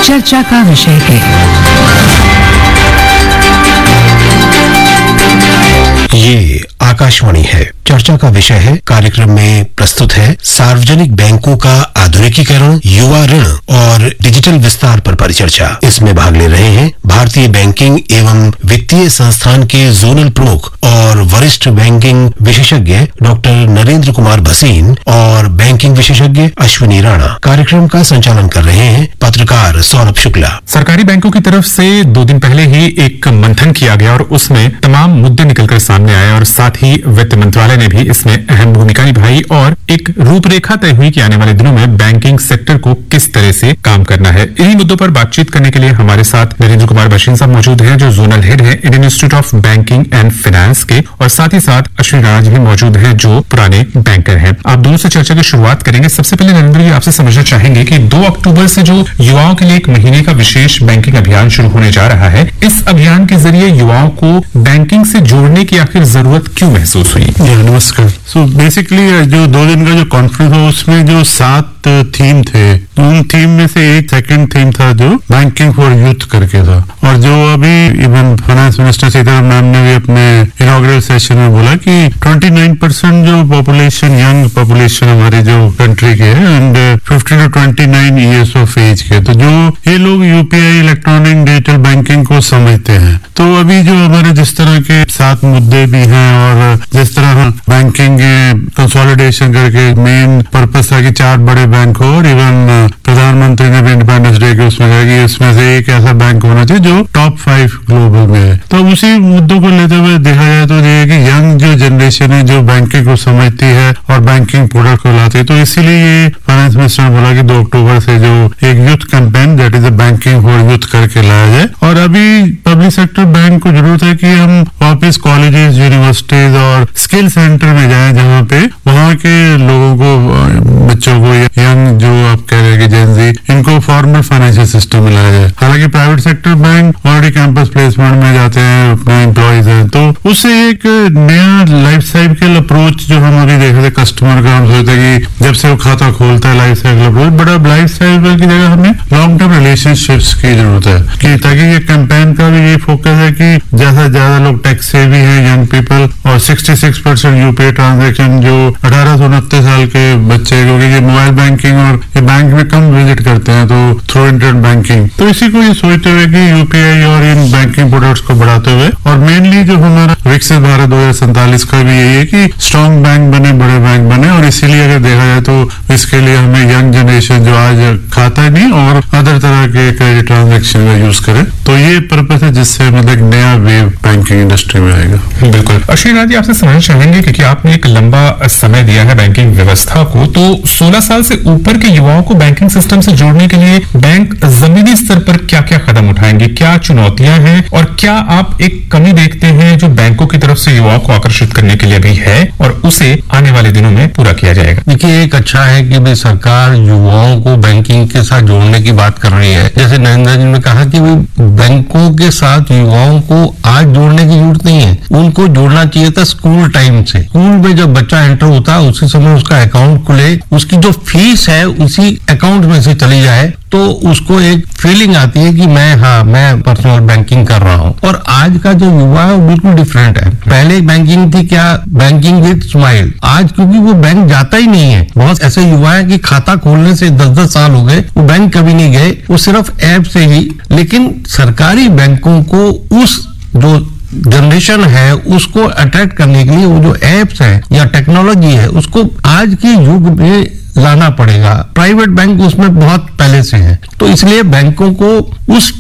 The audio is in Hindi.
चर्चा का विषय है। ये आकाशवाणी है। चर्चा का विषय है। कार्यक्रम में प्रस्तुत है सार्वजनिक बैंकों का आधुनिकीकरण, युवा ऋण और डिजिटल विस्तार पर परिचर्चा। इसमें भाग ले रहे हैं भारतीय बैंकिंग एवं वित्तीय संस्थान के जोनल प्रमुख और वरिष्ठ बैंकिंग विशेषज्ञ डॉक्टर नरेंद्र कुमार भसीन और बैंकिंग विशेषज्ञ अश्विनी राणा। कार्यक्रम का संचालन कर रहे हैं पत्रकार सौरभ शुक्ला। सरकारी बैंकों की तरफ से 2 दिन पहले ही एक मंथन किया गया और उसमें तमाम मुद्दे निकलकर सामने आए और साथ ही वित्त मंत्रालय ने भी इसमें अहम भूमिका निभाई और एक रूपरेखा तय हुई कि आने वाले दिनों में बैंकिंग सेक्टर को किस तरह से काम करना है। इन्हीं मुद्दों पर बातचीत करने के लिए हमारे साथ नरेंद्र कुमार भसीन साहब मौजूद हैं, जो जोनल हेड हैं Indian institute of banking and finance के, और साथ ही साथ अश्विनी राणा जी भी मौजूद हैं, जो पुराने बैंकर हैं। आप दोनों से चर्चा की शुरुआत करेंगे। सबसे पहले नरेंद्र जी, आपसे समझना चाहेंगे कि 2 अक्टूबर से जो युवाओं के लिए एक महीने का विशेष बैंकिंग अभियान शुरू होने जा रहा है, इस अभियान के जरिए युवाओं को बैंकिंग से जोड़ने की आखिर जरूरत क्यों महसूस हुई? नमस्कार। बेसिकली जो 2 दिन का जो कॉन्फ्रेंस हुआ उसमें जो 7 थीम थे, उन थीम में से एक सेकंड थीम था जो बैंकिंग फॉर यूथ करके था, और जो अभी even finance minister Sitharaman ma'am ने भी अपने इनॉग्रेल सेशन में बोला कि 29% जो पॉपुलेशन, यंग पॉपुलेशन हमारे जो कंट्री के है and 15 to 29 years of as के, तो जो ये लोग यूपीआई, इलेक्ट्रॉनिक डिजिटल बैंकिंग को समझते हैं। तो अभी जो हमारे जिस तरह के 7 मुद्दे भी हैं और जिस तरह बैंकिंग कंसोलिडेशन करके मेन पर्पस था कि 4 बड़े बैंक हो, और इवन प्रधानमंत्री ने भी इंडिपेंडेंस डे के उसमें कहा कि इसमें से एक ऐसा बैंक होना चाहिए जो टॉप 5 ग्लोबल में है। तो उसी मुद्दों को लेते हुए देखा जाए तो ये कि यंग जो जनरेशन है जो बैंकिंग को समझती है और बैंकिंग प्रोडक्ट को लाती है, तो इसीलिए ये फाइनेंस मिनिस्टर ने बोला कि 2 अक्टूबर से जो एक youth campaign that is banking for youth करके लाया जाए। और अभी पब्लिक सेक्टर बैंक को जरूरत है कि हम वापस कॉलेजेस, यूनिवर्सिटीज और स्किल सेंटर में जाए, जहाँ पे वहाँ के लोगों को, बच्चों को, यंग जो आप कह रहे हैं कि जेन ज़ी, इनको फॉर्मल फाइनेंशियल सिस्टम में लाया जाए। हालांकि private sector bank already campus placement में जाते हैं, अपने एम्प्लॉयज हैं, तो उससे एक नया लाइफ साइकिल अप्रोच जो हम अभी देख रहे थे कस्टमर का, हम सोचते हैं कि जब से वो खाता खोलता है लाइफ साइकिल अप्रोच, बड़ा लाइफ साइकिल की जगह हमें लॉन्ग टर्म रिलेशनशिप्स की जरूरत है, कि ताकि ये कैंपेन का भी ये फोकस है कि जैसा ज्यादा लोग टैक्स सेवी है यंग पीपल, और 66% यूपीआई ट्रांजेक्शन जो 18 से 29 साल के बच्चे, क्योंकि ये मोबाइल बैंकिंग और ये बैंक में कम विजिट करते हैं, तो थ्रू इंटरनेट बैंकिंग, तो इसी को ये सोचते हुए कि यूपीआई और इन बैंकिंग प्रोडक्ट्स को बढ़ाते हुए, और मेनली जो हमारा विकसित भारत 2047 का भी यही है कि स्ट्रॉन्ग बैंक बने, बड़े बैंक बने, और इसीलिए अगर देखा जाए तो इसके लिए हमें यंग जनरेशन जो आज खाता नहीं और अदर तरह के क्रेडिट ट्रांजेक्शन में यूज करे, तो ये पर्पस है जिससे मतलब नया वेव बैंकिंग इंडस्ट्री में आएगा। बिल्कुल। अश्विनी राणा जी, आपसे समझना चाहेंगे क्योंकि आपने एक लंबा समय दिया है बैंकिंग व्यवस्था को, तो 16 साल से ऊपर के युवाओं को बैंकिंग सिस्टम से जोड़ने के लिए बैंक जमीनी स्तर पर क्या क्या कदम उठाएंगे, क्या चुनौतियां हैं, और क्या आप एक कमी देखते हैं जो बैंकों की तरफ से युवाओं को आकर्षित करने के लिए भी है और उसे आने वाले दिनों में पूरा किया जाएगा? देखिए, एक अच्छा है कि भाई सरकार युवाओं को बैंकिंग के साथ जोड़ने की बात कर रही है। जैसे नरेंद्र जी ने कहा कि बैंकों के साथ युवाओं को आज जोड़ने की जरूरत नहीं है, उनको जोड़ना चाहिए था स्कूल टाइम से। स्कूल में जब बच्चा एंटर होता है उसी समय उसका अकाउंट खुले, उसकी जो फीस है उसी अकाउंट में से चली जाए, तो उसको एक फीलिंग आती है कि मैं पर्सनल बैंकिंग कर रहा हूँ। और आज का जो युवा है वो बिल्कुल डिफरेंट है। पहले बैंकिंग थी क्या, बैंकिंग विद स्माइल। आज क्योंकि वो बैंक जाता ही नहीं है, बहुत ऐसे युवा है कि खाता खोलने से 10-10 साल हो गए, वो बैंक कभी नहीं गए, वो सिर्फ ऐप से ही। लेकिन सरकारी बैंकों को उस जो जनरेशन है उसको अट्रैक्ट करने के लिए वो जो एप्स है या टेक्नोलॉजी है उसको आज के युग में लाना पड़ेगा। प्राइवेट बैंक उसमें बहुत पहले से है, तो इसलिए बैंकों को उस